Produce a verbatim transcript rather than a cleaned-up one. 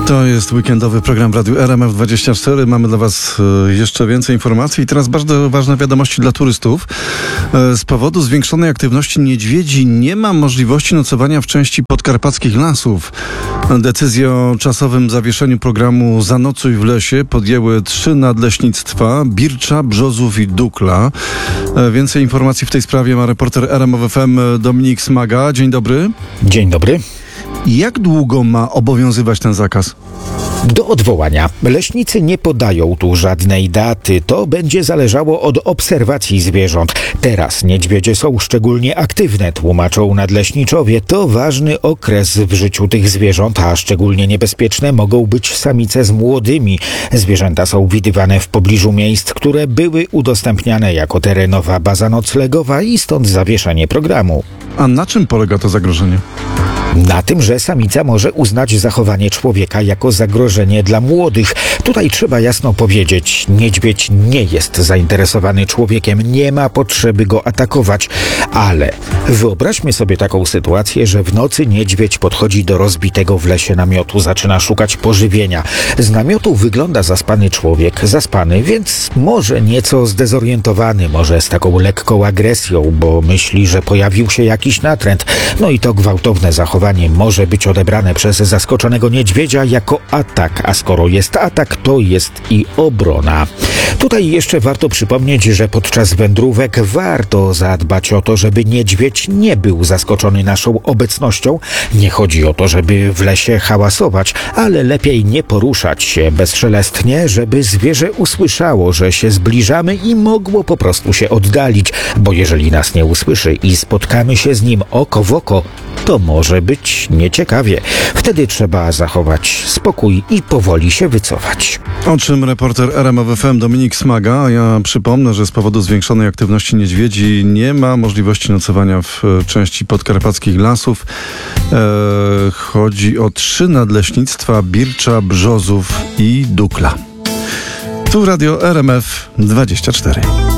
To jest weekendowy program w Radiu R M F dwadzieścia cztery. Mamy dla Was jeszcze więcej informacji. I teraz bardzo ważne wiadomości dla turystów. Z powodu zwiększonej aktywności niedźwiedzi nie ma możliwości nocowania w części podkarpackich lasów. Decyzję o czasowym zawieszeniu programu Zanocuj w lesie podjęły trzy nadleśnictwa: Bircza, Brzozów i Dukla. Więcej informacji w tej sprawie ma reporter R M F F M Dominik Smaga. Dzień dobry. Dzień dobry. Jak długo ma obowiązywać ten zakaz? Do odwołania. Leśnicy nie podają tu żadnej daty. To będzie zależało od obserwacji zwierząt. Teraz niedźwiedzie są szczególnie aktywne, tłumaczą nadleśniczowie. To ważny okres w życiu tych zwierząt, a szczególnie niebezpieczne mogą być samice z młodymi. Zwierzęta są widywane w pobliżu miejsc, które były udostępniane jako terenowa baza noclegowa i stąd zawieszenie programu. A na czym polega to zagrożenie? Na tym, że samica może uznać zachowanie człowieka jako zagrożenie dla młodych. Tutaj trzeba jasno powiedzieć, niedźwiedź nie jest zainteresowany człowiekiem, nie ma potrzeby go atakować. Ale wyobraźmy sobie taką sytuację, że w nocy niedźwiedź podchodzi do rozbitego w lesie namiotu, zaczyna szukać pożywienia. Z namiotu wygląda zaspany człowiek, zaspany, więc może nieco zdezorientowany, może z taką lekką agresją, bo myśli, że pojawił się jakiś natręt. No i to gwałtowne zachowanie może być odebrane przez zaskoczonego niedźwiedzia jako atak, a skoro jest atak, to jest i obrona. Tutaj jeszcze warto przypomnieć, że podczas wędrówek warto zadbać o to, żeby niedźwiedź nie był zaskoczony naszą obecnością. Nie chodzi o to, żeby w lesie hałasować, ale lepiej nie poruszać się bezszelestnie, żeby zwierzę usłyszało, że się zbliżamy i mogło po prostu się oddalić, bo jeżeli nas nie usłyszy i spotkamy się z nim oko w oko, to może być nieciekawie. Wtedy trzeba zachować spokój i powoli się wycofać. O czym reporter R M F F M Dominik Smaga. A ja przypomnę, że z powodu zwiększonej aktywności niedźwiedzi nie ma możliwości nocowania w części podkarpackich lasów. Eee, chodzi o trzy nadleśnictwa: Bircza, Brzozów i Dukla. Tu Radio R M F dwadzieścia cztery.